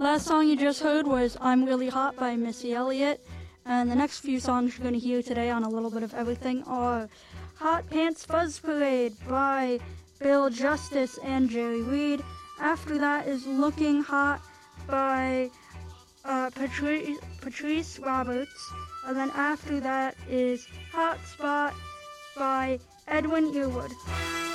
Last song you just heard was I'm Really Hot by Missy Elliott. And the next few songs you're going to hear today on A Little Bit of Everything are Hot Pants Fuzz Parade by Bill Justice and Jerry Reed. After that is Looking Hot by Patrice Roberts. And then after that is Hot Spot by Edwin Earwood.